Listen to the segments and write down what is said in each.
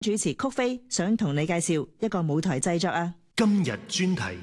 主持曲飛想同你介紹一個舞台製作啊。 今日專題，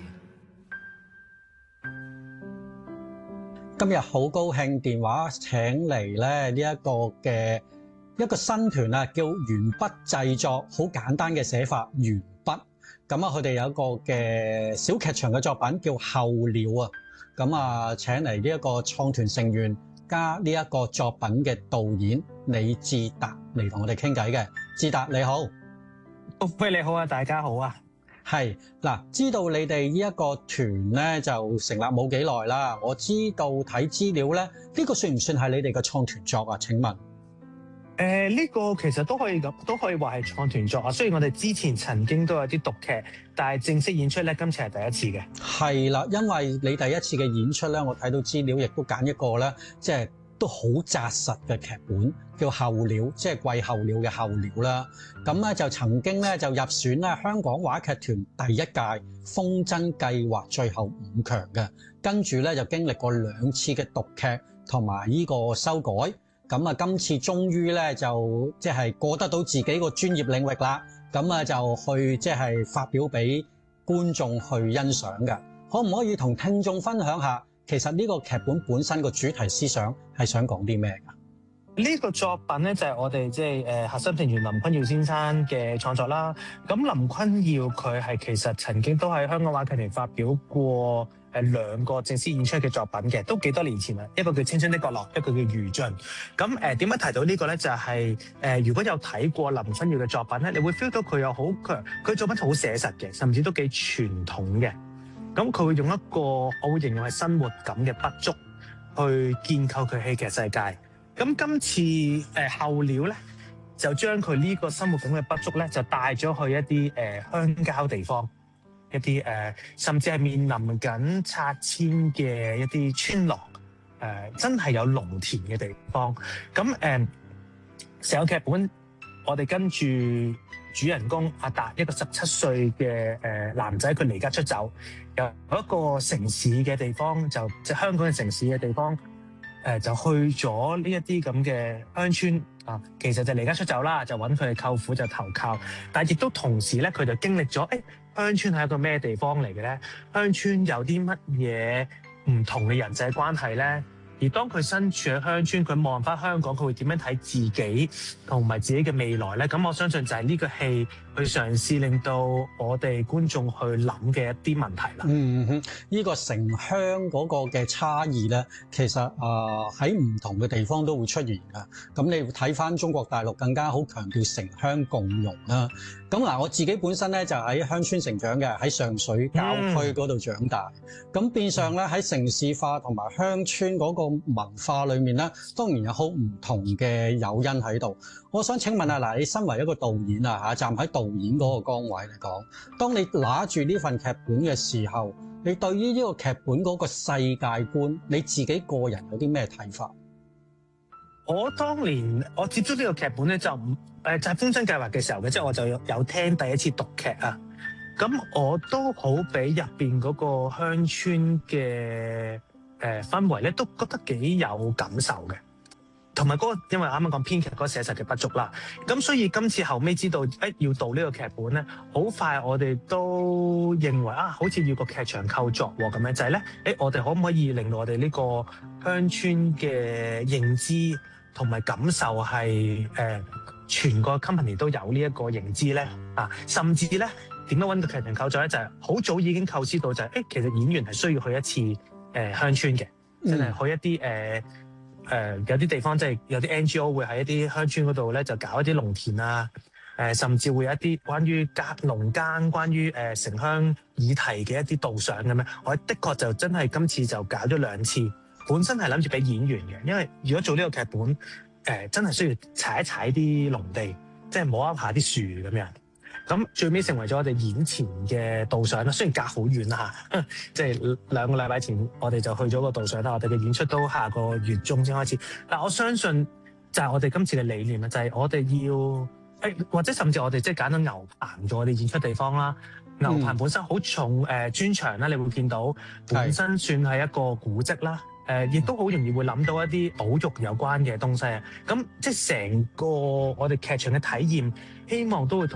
今日好高興電話請嚟咧呢一個嘅一個新團啊，叫鉛筆製作，好簡單嘅寫法，鉛筆。咁啊，佢哋有一個嘅小劇場嘅作品叫候鳥啊。咁啊，請嚟呢一個創團成員加呢一個作品嘅導演李志達嚟同我哋傾偈嘅。志達你好。 喂，你好啊，大家好啊。 係嗱，知道你哋呢一個團咧就成立冇幾耐啦。我知道睇資料咧，呢個算唔算係你哋嘅創團作啊？請問？ 呢個其實都可以話係創團作啊。雖然我哋之前曾經都有啲讀劇，但係正式演出咧，今次係第一次嘅。係啦，因為你第一次嘅演出咧，我睇到資料亦都揀一個咧，即係都好紮實嘅劇本，叫候鳥，即係季候鳥嘅候鳥啦。咁咧就曾經咧就入選咧香港話劇團第一屆風箏計劃最後5強嘅，跟住咧就經歷過2次嘅讀劇同埋呢個修改。咁啊，今次終於咧就即係過得到自己個專業領域啦。咁啊，就去即係發表俾觀眾去欣賞嘅。可唔可以同聽眾分享下，其實呢個劇本本身個主題思想係想講啲咩㗎？呢個作品咧就係我哋即係核心成員林坤耀先生嘅創作啦。咁林坤耀佢係其實曾經都喺香港話劇團發表過2個正式演出嘅作品嘅，都幾多年前啦。一個叫《青春的角落》，一個叫《餘燼》。咁點解提到呢個咧？就係如果有睇過林坤耀嘅作品咧，你會 feel 到佢有好強，佢作品好寫實嘅，甚至都幾傳統嘅。咁佢會用一個我會形容係生活感嘅筆觸去建構佢戲劇世界。咁今次候鳥咧，就將佢呢個生活感嘅筆觸咧，就帶咗去一啲鄉郊地方，一啲甚至係面臨緊拆遷嘅一啲村落，真係有農田嘅地方。咁成個劇本，我哋跟住主人公阿達，一個17歲嘅男仔，佢離家出走，由一個城市嘅地方，即係香港嘅城市嘅地方。就去咗呢一啲咁嘅鄉村啊，其實就離家出走啦，就揾佢嘅舅父就投靠，但係亦都同時咧，佢就經歷咗鄉村係一個咩地方嚟嘅咧？鄉村有啲乜嘢唔同嘅人際關係咧？而當佢身處喺鄉村，佢望翻香港，佢會點樣睇自己同埋自己嘅未來咧？咁我相信就係呢個戲去嘗試令到我哋觀眾去諗嘅一啲問題啦。呢個城鄉嗰個嘅差異咧，其實喺唔同嘅地方都會出現㗎。咁你睇翻中國大陸更加好強調城鄉共融啦。咁嗱，我自己本身咧就喺鄉村成長嘅，喺上水郊區嗰度長大。咁變相咧喺城市化同埋鄉村嗰個文化裏面咧，當然有好唔同嘅誘因喺度。我想請問下，嗱，你身為一個導演啊，站喺導演嗰個崗位嚟講，當你拿住呢份劇本嘅時候，你對於呢個劇本嗰個世界觀，你自己個人有啲咩睇法？我當年我接觸呢個劇本咧，就係風箏計劃嘅時候嘅，即係我就有聽第一次讀劇啊。咁我都好俾入邊嗰個鄉村嘅氛圍咧，都覺得幾有感受嘅。同埋嗰個，因為啱啱講編劇嗰個寫實嘅不足啦。咁所以今次後尾知道要導呢個劇本咧，好快我哋都認為好似要個劇場構作喎，咁樣就係咧，我哋可唔可以令到我哋呢個鄉村嘅認知同埋感受係全個 company 都有呢一個認知咧？甚至咧點樣揾個劇場構作咧？就係好早已經構思到就係其實演員係需要去一次鄉村嘅，真係去一啲有啲地方即係有啲 NGO 會喺一啲鄉村嗰度咧就搞一啲農田啊，甚至會有一啲關於農耕、關於城鄉議題嘅一啲導賞咁樣。我的確就真係今次就搞咗2次，本身係諗住俾演員嘅，因為如果做呢個劇本，真係需要踩一踩啲農地，即係摸一下啲樹咁樣。咁最尾成為咗我哋演前嘅導賞啦，雖然隔好遠啦嚇，即係2個禮拜前我哋就去咗個導賞啦，我哋嘅演出都下個月中先開始。但我相信就係我哋今次嘅理念啊，就係我哋要或者甚至我哋即係揀咗牛棚做我哋演出地方啦。牛棚本身好重磚牆啦，你會見到本身算係一個古蹟啦。 亦都好容易會諗到一啲保育有關嘅東西啊。咁即係成個我哋劇場嘅體驗，希望都會同